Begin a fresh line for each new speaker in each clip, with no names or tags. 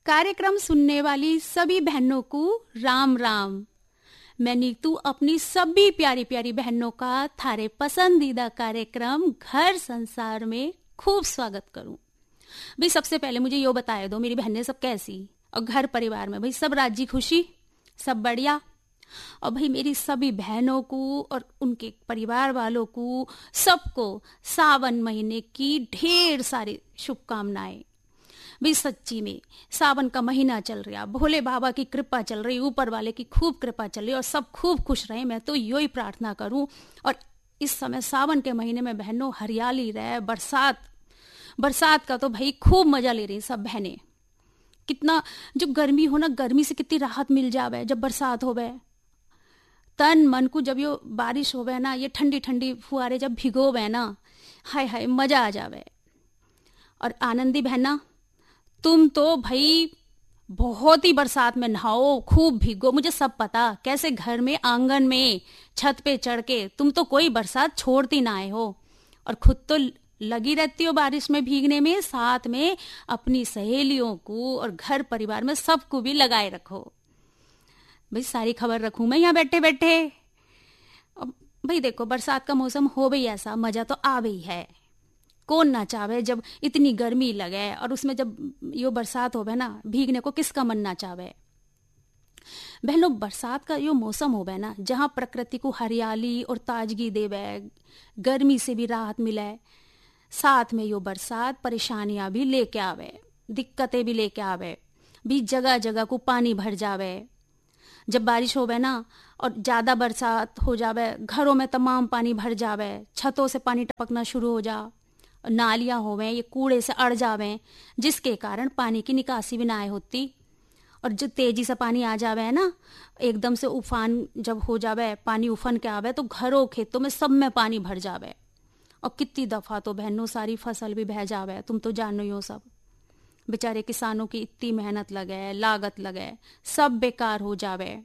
कार्यक्रम सुनने वाली सभी बहनों को राम राम। मैं नीतू अपनी सभी प्यारी प्यारी बहनों का थारे पसंदीदा कार्यक्रम घर संसार में खूब स्वागत करूं। भाई सबसे पहले मुझे यो बताए दो, मेरी बहनें सब कैसी, और घर परिवार में भाई सब राजी खुशी, सब बढ़िया। और भाई मेरी सभी बहनों को और उनके परिवार वालों को सबको सावन महीने की ढेर सारी शुभकामनाएं। भी सच्ची में सावन का महीना चल रहा, भोले बाबा की कृपा चल रही, ऊपर वाले की खूब कृपा चल रही और सब खूब खुश रहे। मैं तो यो ही प्रार्थना करूं। और इस समय सावन के महीने में बहनों हरियाली रहे, बरसात का तो भाई खूब मजा ले रही सब बहनें। कितना जो गर्मी हो ना, गर्मी से कितनी राहत मिल जावे जब बरसात होवे। तन मन को जब यो बारिश होवे ना, ये ठंडी ठंडी फुहारे जब भिगोवे ना, हाय हाय मजा आ जावे। और आनंदी बहना, तुम तो भाई बहुत ही बरसात में नहाओ, खूब भीगो, मुझे सब पता। कैसे घर में आंगन में छत पे चढ़ के तुम तो कोई बरसात छोड़ती ना आए हो, और खुद तो लगी रहती हो बारिश में भीगने में, साथ में अपनी सहेलियों को और घर परिवार में सबको भी लगाए रखो। भाई सारी खबर रखूं मैं यहाँ बैठे बैठे। भाई देखो बरसात का मौसम हो भाई ऐसा, मजा तो आ ही है। कौन ना चाहे जब इतनी गर्मी लगे, और उसमें जब यो बरसात होवे ना, भीगने को किसका मन ना चाहे। बहनों बरसात का यो मौसम होवे ना, जहां प्रकृति को हरियाली और ताजगी देवे, गर्मी से भी राहत मिले, साथ में यो बरसात परेशानियां भी लेके आवे, दिक्कतें भी लेके आवे। भी जगह जगह को पानी भर जावे। जब बारिश होवे ना और ज्यादा बरसात हो जावे, घरों में तमाम पानी भर जावे, छतों से पानी टपकना शुरू हो जा, नालियां होवे ये कूड़े से अड़ जावे, जिसके कारण पानी की निकासी भी ना होती। और जो तेजी से पानी आ जावे है ना, एकदम से उफान जब हो जावे, पानी उफन के आवे, तो घरों खेतों में सब में पानी भर जावे। और कितनी दफा तो बहनों सारी फसल भी बह जावे, तुम तो जानो ही हो सब। बेचारे किसानों की इतनी मेहनत लगे, लागत लगे, सब बेकार हो जावे।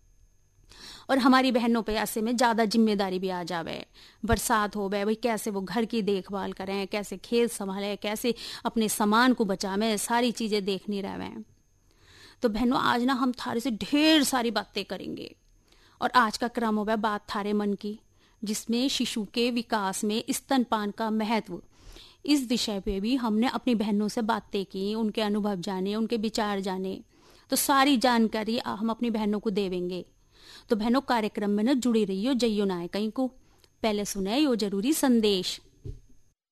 और हमारी बहनों पे ऐसे में ज्यादा जिम्मेदारी भी आ जावे। बरसात हो गए भाई, कैसे वो घर की देखभाल करें, कैसे खेत संभाले, कैसे अपने सामान को बचावे, सारी चीजें देखनी रहे। तो बहनों आज ना हम थारे से ढेर सारी बातें करेंगे। और आज का क्रम हो गया बात थारे मन की, जिसमें शिशु के विकास में स्तनपान का महत्व, इस विषय पे भी हमने अपनी बहनों से बातें की, उनके अनुभव जाने, उनके विचार जाने। तो सारी जानकारी हम अपनी बहनों को देवेंगे। तो बहनों कार्यक्रम में ना जुड़ी रही हो, जइयो ना है कहीं को। पहले सुने यो जरूरी संदेश।